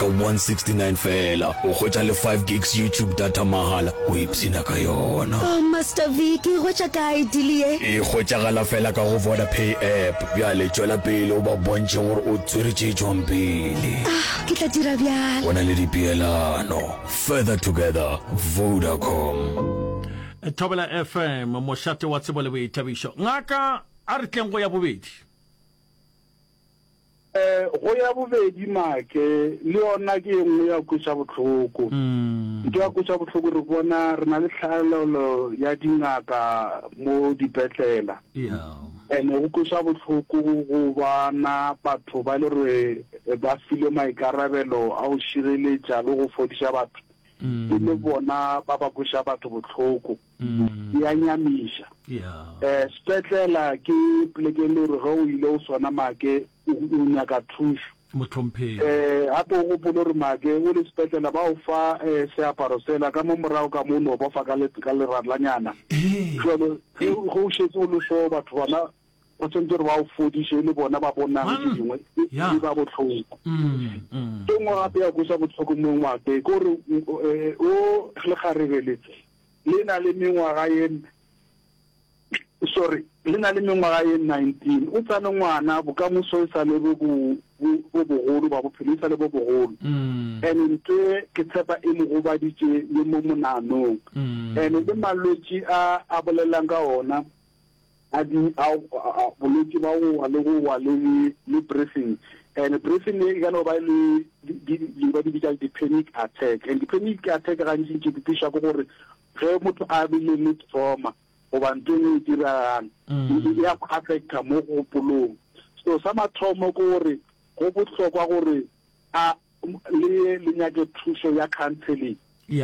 ka 169 fela o khwetsa le 5 gigs YouTube data mahala o ipsina ka yona. Oh Master Vicky khwetsa kae dilie e khwetsa gala fela ka go Vodapay app ya le tswela pele o ba bontshe gore o tswere tshetsong pele. ke tla dira bjalo bona le dipielano further together Vodacom. Thobela FM moshate wa tsebo le boithabišo ngaka a re tleng go ya bobedi go ya bobedi make le yona ke engwe ya kutsa botlhoko ke ya kutsa botlhoko re bona re na le tlhaelelo ya dingaka mo dipetlela ene go kutsa botlhoko go bana batho ba le re ba file maikarabelo a go šireletša le go fodiša batho ke le bona ba ba kutsa batho botlhoko ya nyamiša sepetlela ke pleke le re ga o ile o swana make o nyaka thuso gape o gopole re make o le sepetlela ba o fa seaparo sela ka mo morago ka mo no bofa ka leratlanyana jalo go šetse o le so batho bona o tsentse re ba o fodiše le bona ba bonang dingwe di ba botlhoko ke ngwe gape ya kusa botlhoko mongwe wake kore o le garebeletse le na le mengwaga ye le na le mengwaga ye 19 o tsane ngwana bokamoso e sa le bo bogolo ba bophelo e sa le bo bogolo and nte ke tshepa e mo gobaditše le mo monanong and le malwetši a bolelang ka ona a bolwetši ba go wa le go wa le breathing and breathing e ka no ba le ba di bitša di-panic attack and di-panic attack gantši ke dipiša ko gore ge motho a bile le trauma goba ntong e dirang e ya affecta mo gopolong so sa mathomo ko gore go botlhokwa gore a le nyake thuso ya counseling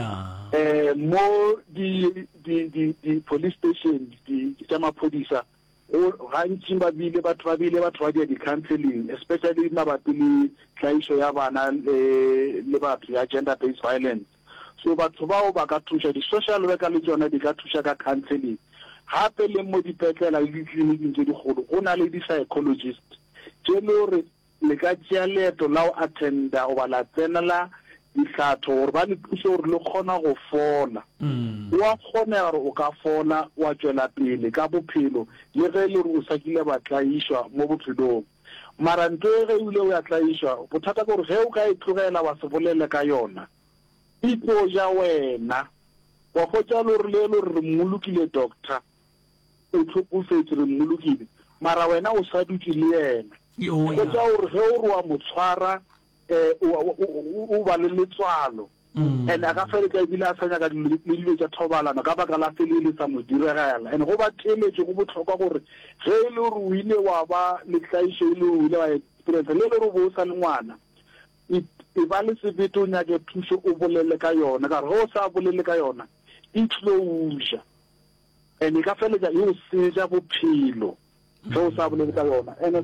mo di police station tša maphodisa gantši batho ba dia di-counseling especially mabapi le tlhaišo ya bana le batho ya gender based violence so batho bao ba ka thuša di-social worker le tsona di ka thuša ka counseling gape le mo dipetlela le ditleliniking tse digolo go na le di-psychologist tše le gore le ka tšea leeto la o attenda goba la tsenela ditlhatho gore ba le thuse gore le kgona go fola wa kgonega gore o ka fola wa tšwela pele ka bophelo le ge le gore o sakile ba tlaišwa mo bophelong mara nto ge o ile o ya tlaišwa bothata ke gore ge o ka e tlogela wa se bolele ka yona e tlo ja wena wa kgotsa le gore le gore re mmolokile doctor o tlhokofetse re mmolokile mara wena o sa dutse le yena kgotsa gore ge o re wa motshwara o ba le letswalo and a ka fele ka ebile a sa nyaka le dilo tša thobalano ka baka la feleletsa mo diregela and go ba theeletše go botlhokwa gore ge e le gore o ile wa ba le tlhaišo e le o ile wa experience le le gore bo o sa le ngwana e ba le sebete o nyake thuso o bolele ka yona ka re ge o sa bolele ka yona e tlilo uja and e ka feletša e o seja bophelo ge o sa bolele ka yona and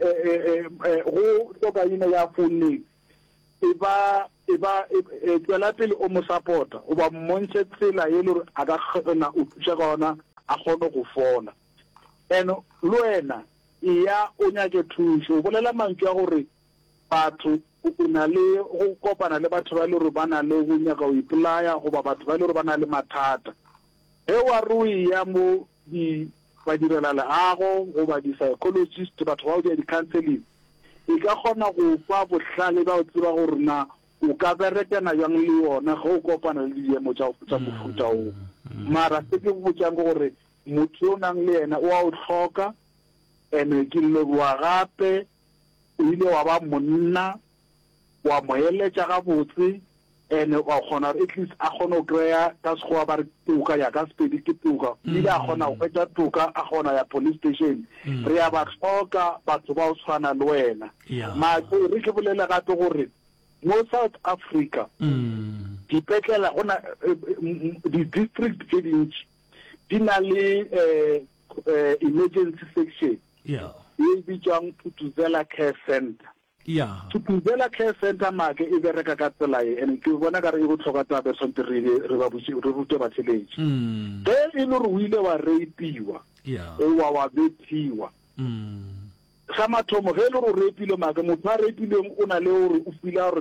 go tloka ine ya founeng e ba tswela pele o mo support-a o ba mmontšhe tsela e le gore a ka kgona o thuša ka ona a kgone go fola and le wena e ya o nyake thuso o bolela mantšu a gore batho o na le go kopana le batho ba le gore ba na le go nyaka o ipolaya goba batho ba le gore ba na le mathata ge wa re o ya mo ba direla leago goba di-psychologist batho ba o dia di-counseling e ka kgona go fa bohlale ba o tseba gore na o ka berekana jang le yona ge o kopana le diemo tša mofuta o mara se ke go botsang ke gore motho o nang le yena o a o tlhoka and ke leboa gape o ile wa ba monna wa mo eletša gabotse and wa kgona at least a kgona go kry-a ka sekgowa ba re tuka ya ka sepedi ke tuka ile a kgona go hwetša tuka a kgona ya police station re ya ba tlhoka batho ba o tshwana le wena re ke bolela gape gore mo South Africa dipetlela gona di-district tše dintši di na le emergency section e bitswang Thuthuzela Care Center Thuthuzela Care Center make e bereka ka tsela e and ke bona ka re e botlhokwa taba sonte re rute batheletši ge e le gore o ile wa reipiwa wa bethiwa sa mathomo ge e le gore o reipile make motho a reipileng o na le gore o fila gore ne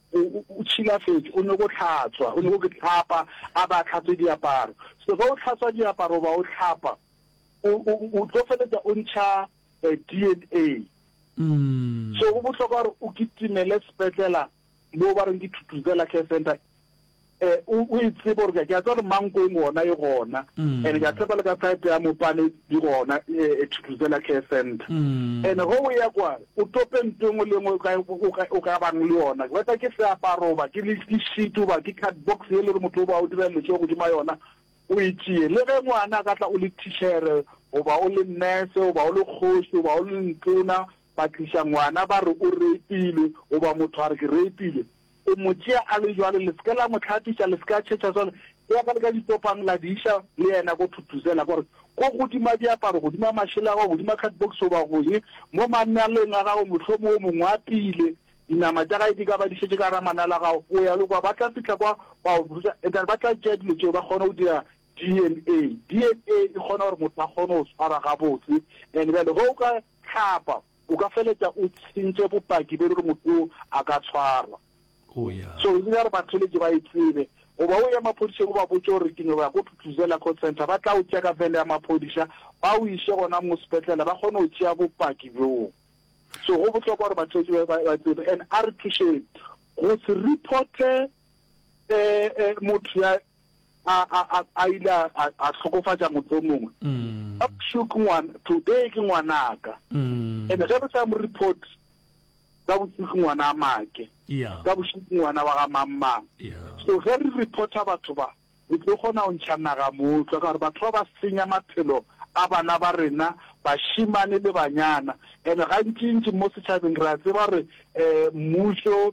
o tshilafetse o ne go tlhatswa o ne go tlhapa a ba tlhatswe diaparo so go tlhatswa diaparo ba o tlhapa o tlo feletsa o ntsha DNA so go botlhokwa gore o kitimele sepetlela mo ba reng ke Thuthuzela Care Center o itse gore ke a tsore manko e ngona e gona and ke tshepa le ka type ya mopane di gona Thuthuzela Care Center and go ya kwa o tope ntengwe le ngwe o ka bang le yona wetsa ke seaparo ba ke le sheet ba ke card box e le motho ba o dira le tšo go dima yona o itse le ge ngwana ka tla o le teacher o ba o le nurse o ba o le kgoši o ba o le ntona ba tlisha ngwana ba re o reipile o ba motho a re ke reipile o motšea a le jwale le ska la motlhatisa le ska tšhetša sone ya ka le ka ditopang la diša le yena go Thuthuzela gore go godima diaparo godima mašela go godima cardbox o ba goe mo manaleng a gago motlhomo o mongwe a pile dinama tša gae di ka ba di šetse ka ra manala gago o ya le kwa ba tla fitlha kwa ba tla tšea dilo tšeo ba kgona go dira DNA e kgona gore motho a kgone go tshwara gabotse and bjale go o ka tlhapa o ka feletsa o tshintse bopaki be gore motho a ka tshwarwa so e re batho le ba itsebe o ba o ya maphodisa go ba botse gore ke ba go Thuthuzela Care Center ba tla o tšea ka vele ya maphodisa ba o ishe gona mo sepetlela ba kgone go tšea bopaki bjo so go botlhokwa gore batho ba tsebe and a re thušeng go se reporte motho ya a ile a tlhokofatša motho o mongwe a shook ngwana today ke ngwanaka and ge re sa mo report ka bosigo ngwana a make ka bosigo ngwana wa ga mammang so ge re reporta batho ba re tlo kgona go ntšhanaga motho ka gore batho ba ba senya maphelo a bana ba rena bašimane le banyana and gantšintši mo setšhabeng re a tseba gore mmušo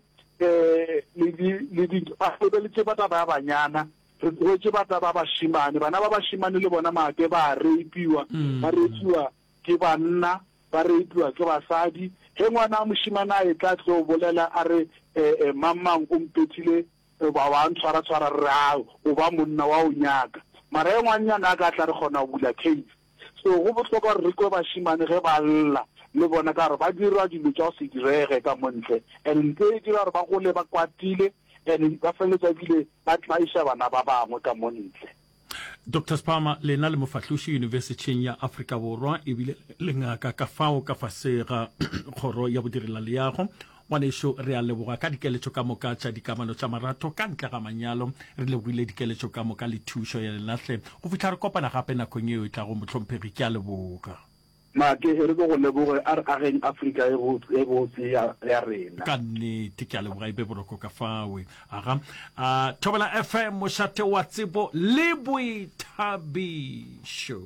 ba lebeletse bana ba banyana re tswetse bana ba bašimane bana ba bašimane le bona maake ba reipiwa ba reipiwa ke banna ba reipiwa ke basadi ge ngwana a mošimane a e tla tlo bolela a re mamang o mpethile ba wa ntshwara re o ba monna wa o nyaka mara e ngwanyana a ka tla re kgona go bula case so go botlhokwa gore re kwe bašimane ge ba lla le bona ka gore ba dira dilo tša go se direge ka montle and nte e dira gore ba gole ba kwatile and ba feletsa bile ba tlaiša bana ba bangwe ka montle Dr. Spama lena le mofahloši University ya Afrika Borwa e bile le ngaka ka fao ka fasega kgoro ya bodirela leago ngwanešo re a leboga ka dikeletšo ka moka tša dikamano tša marato ka ntle ga manyalo re leboile dikeletšo ka moka le thušo ya lenahle go fitlha re kopana gape nakong eo e tla go motlhomphegi ke a leboga make re go leboge a re ageng Afrika e botse ya rena ka nnete ke a leboga e be boroko ka fawe aga Thobela FM mošate wa tsebo le boithabišo